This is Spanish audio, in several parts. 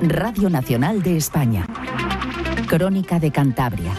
Radio Nacional de España. Crónica de Cantabria.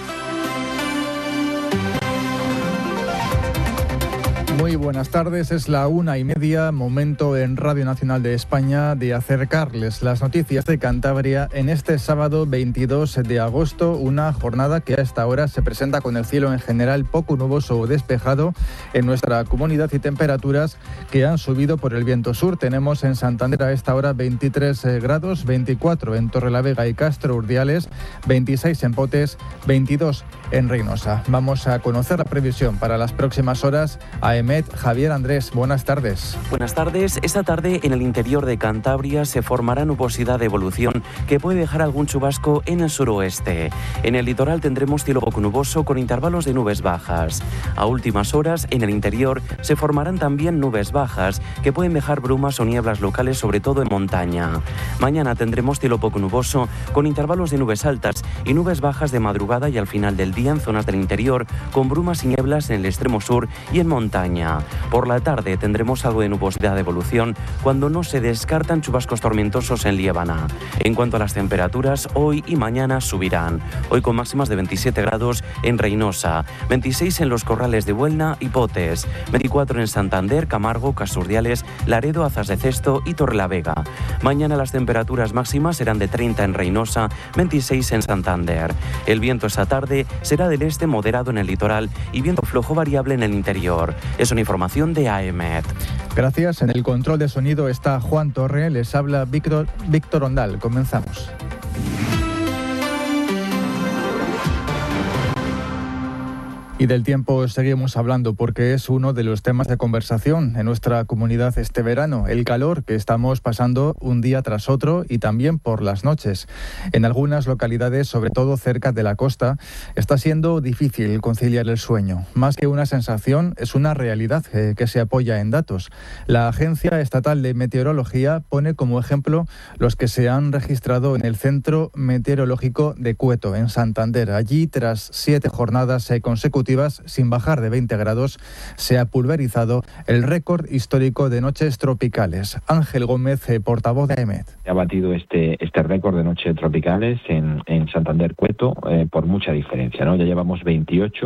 Muy buenas tardes, es la 1:30, momento en Radio Nacional de España de acercarles las noticias de Cantabria en este sábado 22 de agosto, una jornada que a esta hora se presenta con el cielo en general poco nuboso o despejado en nuestra comunidad y temperaturas que han subido por el viento sur. Tenemos en Santander a esta hora 23 grados, 24 en Torrelavega y Castro Urdiales, 26 en Potes, 22 en Reynosa. Vamos a conocer la previsión para las próximas horas. Javier Andrés, buenas tardes. Buenas tardes. Esta tarde en el interior de Cantabria se formará nubosidad de evolución que puede dejar algún chubasco en el suroeste. En el litoral tendremos cielo poco nuboso con intervalos de nubes bajas. A últimas horas en el interior se formarán también nubes bajas que pueden dejar brumas o nieblas locales, sobre todo en montaña. Mañana tendremos cielo poco nuboso con intervalos de nubes altas y nubes bajas de madrugada y al final del día en zonas del interior con brumas y nieblas en el extremo sur y en montaña. Por la tarde tendremos algo de nubosidad de evolución cuando no se descartan chubascos tormentosos en Liébana. En cuanto a las temperaturas, hoy y mañana subirán. Hoy con máximas de 27 grados en Reynosa, 26 en los Corrales de Buelna y Potes, 24 en Santander, Camargo, Casurdiales, Laredo, Azas de Cesto y Torrelavega. Mañana las temperaturas máximas serán de 30 en Reynosa, 26 en Santander. El viento esta tarde será del este moderado en el litoral y viento flojo variable en el interior. Es una información de AEMET. Gracias. En el control de sonido está Juan Torre. Les habla Víctor Ondal. Comenzamos. Y del tiempo seguimos hablando porque es uno de los temas de conversación en nuestra comunidad este verano. El calor que estamos pasando un día tras otro y también por las noches. En algunas localidades, sobre todo cerca de la costa, está siendo difícil conciliar el sueño. Más que una sensación, es una realidad que se apoya en datos. La Agencia Estatal de Meteorología pone como ejemplo los que se han registrado en el Centro Meteorológico de Cueto, en Santander. Allí, tras 7 jornadas consecutivas, sin bajar de 20 grados, se ha pulverizado el récord histórico de noches tropicales. Ángel Gómez, portavoz de AEMET. Ha batido este récord de noches tropicales en Santander Cueto por mucha diferencia, ¿no? Ya llevamos 28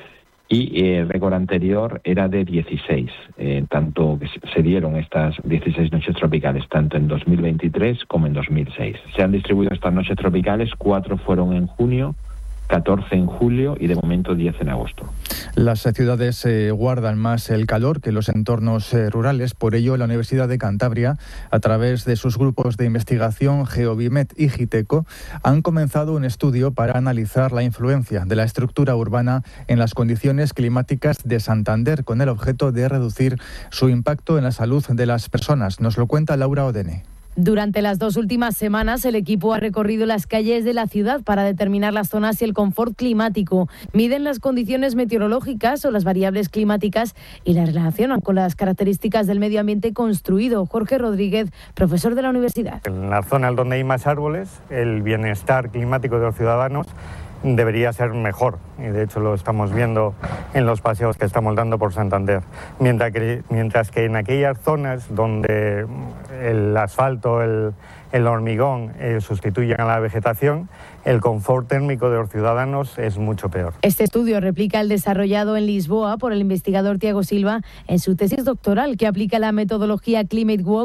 y el récord anterior era de 16, tanto que se dieron estas 16 noches tropicales, tanto en 2023 como en 2006. Se han distribuido estas noches tropicales, 4 fueron en junio, 14 en julio y de momento 10 en agosto. Las ciudades guardan más el calor que los entornos rurales. Por ello, la Universidad de Cantabria, a través de sus grupos de investigación GeoBimet y Giteco, han comenzado un estudio para analizar la influencia de la estructura urbana en las condiciones climáticas de Santander, con el objeto de reducir su impacto en la salud de las personas. Nos lo cuenta Laura Odene. Durante las 2 últimas semanas, el equipo ha recorrido las calles de la ciudad para determinar las zonas y el confort climático. Miden las condiciones meteorológicas o las variables climáticas y las relacionan con las características del medio ambiente construido. Jorge Rodríguez, profesor de la universidad. En las zonas donde hay más árboles, el bienestar climático de los ciudadanos debería ser mejor, y de hecho lo estamos viendo en los paseos que estamos dando por Santander, mientras que en aquellas zonas donde el asfalto, el hormigón sustituyen a la vegetación, el confort térmico de los ciudadanos es mucho peor. Este estudio replica el desarrollado en Lisboa por el investigador Tiago Silva en su tesis doctoral, que aplica la metodología Climate Walk